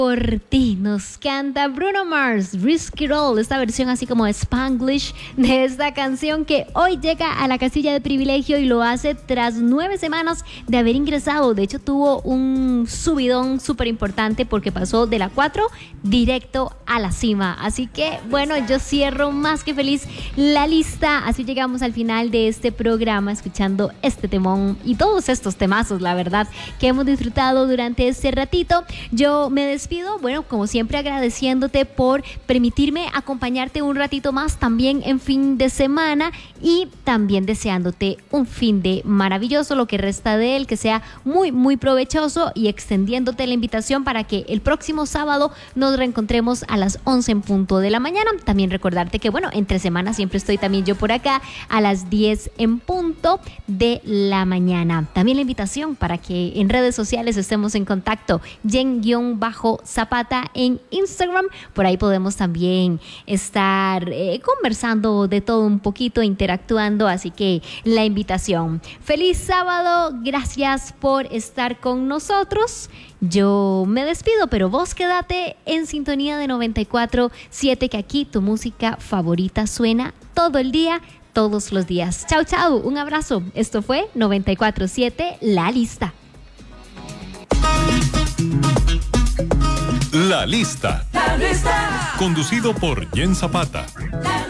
Por ti nos canta Bruno Mars, Risk It All, esta versión así como Spanglish de esta canción que hoy llega a la casilla de privilegio y lo hace tras 9 semanas de haber ingresado. De hecho tuvo un subidón súper importante porque pasó de la 4 directo a la cima. Así que bueno, yo cierro más que feliz la lista. Así llegamos al final de este programa escuchando este temón y todos estos temazos, la verdad, que hemos disfrutado durante este ratito. Yo me despido, bueno, como siempre agradeciéndote por permitirme acompañarte un ratito más también en fin de semana y también deseándote un fin de maravilloso, lo que resta de él, que sea muy, muy provechoso y extendiéndote la invitación para que el próximo sábado nos reencontremos a las 11 en punto de la mañana. También recordarte que, bueno, entre semanas siempre estoy también yo por acá a las 10 en punto de la mañana. También la invitación para que en redes sociales estemos en contacto, Jen-Zapata en Instagram. Por ahí podemos también estar conversando de todo un poquito, interactuando, así que la invitación. Feliz sábado, gracias por estar con nosotros. Yo me despido, pero vos quédate en sintonía de 94.7, que aquí tu música favorita suena todo el día, todos los días. Chau, chau, un abrazo. Esto fue 94.7, La Lista. La Lista. Conducido por Jen Zapata.